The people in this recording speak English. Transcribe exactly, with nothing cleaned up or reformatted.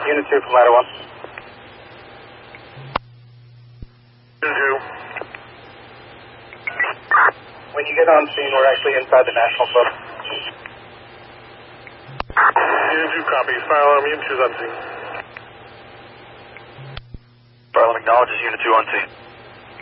Unit two from ladder one. Unit two. When you get on scene, we're actually inside the National Club. Unit two copies. Fire alarm. Unit two is on scene. Fire alarm acknowledges Unit two on scene.